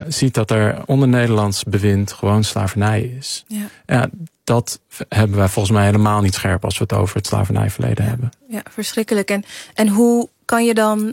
ziet dat er onder Nederlands bewind gewoon slavernij is. Ja, dat hebben wij volgens mij helemaal niet scherp als we het over het slavernijverleden hebben. Ja, verschrikkelijk. En hoe kan je dan...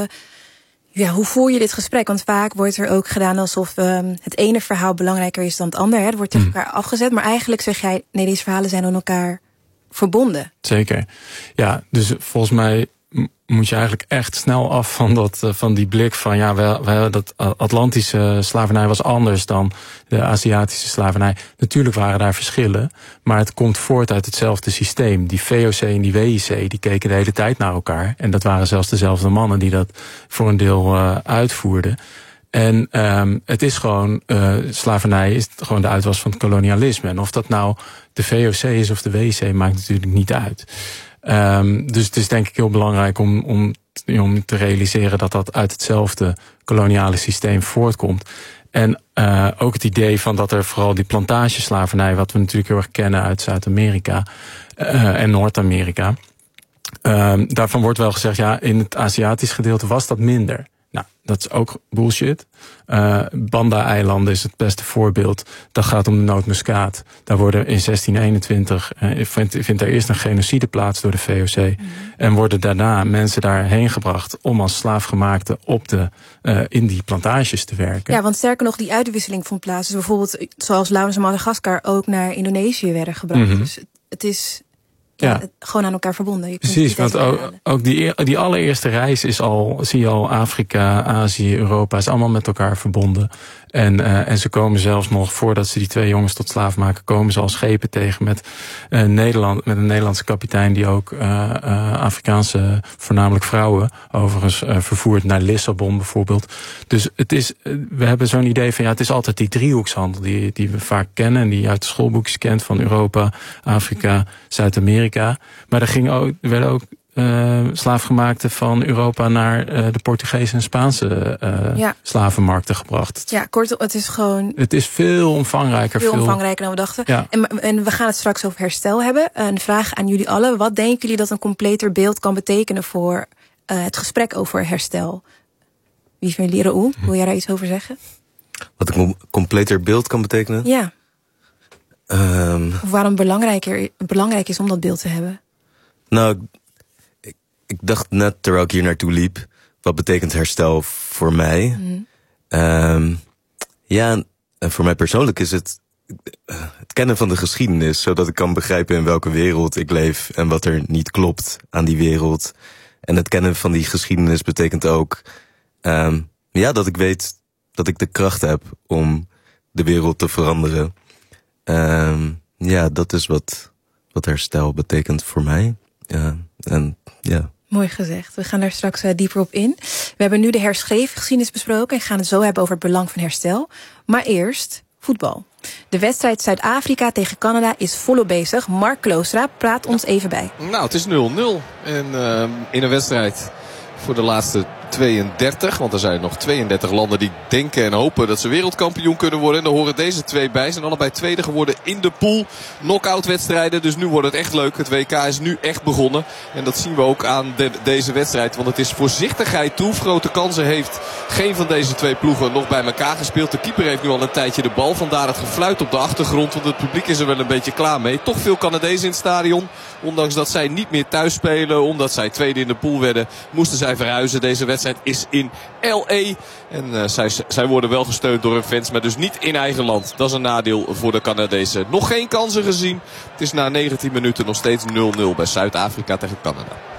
hoe voer je dit gesprek? Want vaak wordt er ook gedaan alsof het ene verhaal belangrijker is dan het ander. Hè? Het wordt tegen elkaar afgezet. Maar eigenlijk zeg jij, nee, deze verhalen zijn aan elkaar verbonden. Zeker. Ja, dus volgens mij moet je eigenlijk echt snel af van die blik van dat Atlantische slavernij was anders dan de Aziatische slavernij. Natuurlijk waren daar verschillen, maar het komt voort uit hetzelfde systeem. Die VOC en die WIC, die keken de hele tijd naar elkaar. En dat waren zelfs dezelfde mannen die dat voor een deel uitvoerden. En het is gewoon, slavernij is gewoon de uitwas van het kolonialisme. En of dat nou de VOC is of de WIC, maakt natuurlijk niet uit. Dus het is denk ik heel belangrijk om te realiseren dat uit hetzelfde koloniale systeem voortkomt. En ook het idee van dat er vooral die plantageslavernij, wat we natuurlijk heel erg kennen uit Zuid-Amerika en Noord-Amerika. Daarvan wordt wel gezegd, ja, in het Aziatisch gedeelte was dat minder. Nou, dat is ook bullshit. Banda-eilanden is het beste voorbeeld. Dat gaat om de nootmuskaat. Daar worden in 1621 vindt er eerst een genocide plaats door de VOC. En worden daarna mensen daarheen gebracht om als slaafgemaakte in die plantages te werken. Ja, want sterker nog, die uitwisseling vond plaats. Dus bijvoorbeeld zoals Laos en Madagaskar ook naar Indonesië werden gebracht. Dus het is... Ja, gewoon aan elkaar verbonden. Precies, want ook die allereerste reis zie je al Afrika, Azië, Europa is allemaal met elkaar verbonden. En ze komen zelfs nog, voordat ze die 2 jongens tot slaaf maken, komen ze al schepen tegen met een Nederlandse kapitein die ook Afrikaanse, voornamelijk vrouwen, overigens vervoert naar Lissabon bijvoorbeeld. Dus we hebben zo'n idee van, het is altijd die driehoekshandel die we vaak kennen en die je uit de schoolboekjes kent van Europa, Afrika, Zuid-Amerika. Maar er werden ook slaafgemaakte van Europa naar de Portugese en Spaanse slavenmarkten gebracht. Ja, kortom, het is gewoon... Het is veel omvangrijker. Veel omvangrijker dan we dachten. Ja. En we gaan het straks over herstel hebben. Een vraag aan jullie allen. Wat denken jullie dat een completer beeld kan betekenen voor het gesprek over herstel? Wie van jullie, Raoul? Wil jij daar iets over zeggen? Wat een completer beeld kan betekenen? Ja. Of waarom belangrijk is om dat beeld te hebben? Nou, ik dacht net terwijl ik hier naartoe liep, wat betekent herstel voor mij? En voor mij persoonlijk is het kennen van de geschiedenis, zodat ik kan begrijpen in welke wereld ik leef en wat er niet klopt aan die wereld. En het kennen van die geschiedenis betekent ook dat ik weet dat ik de kracht heb om de wereld te veranderen. Dat is wat herstel betekent voor mij. Mooi gezegd. We gaan daar straks dieper op in. We hebben nu de herschreven geschiedenis besproken en gaan het zo hebben over het belang van herstel. Maar eerst voetbal. De wedstrijd Zuid-Afrika tegen Canada is volop bezig. Mark Kloostra praat ons even bij. Nou, het is 0-0. En in een wedstrijd voor de laatste 32. Want er zijn nog 32 landen die denken en hopen dat ze wereldkampioen kunnen worden. En daar horen deze 2 bij. Ze zijn allebei tweede geworden in de pool. Knock-out wedstrijden. Dus nu wordt het echt leuk. Het WK is nu echt begonnen. En dat zien we ook aan deze wedstrijd. Want het is voorzichtigheid toe. Grote kansen heeft geen van deze 2 ploegen nog bij elkaar gespeeld. De keeper heeft nu al een tijdje de bal. Vandaar het gefluit op de achtergrond. Want het publiek is er wel een beetje klaar mee. Toch veel Canadezen in het stadion. Ondanks dat zij niet meer thuis spelen. Omdat zij tweede in de pool werden. Moesten zij verhuizen. Deze wedstrijd is in L.A. En zij worden wel gesteund door hun fans. Maar dus niet in eigen land. Dat is een nadeel voor de Canadezen. Nog geen kansen gezien. Het is na 19 minuten nog steeds 0-0 bij Zuid-Afrika tegen Canada.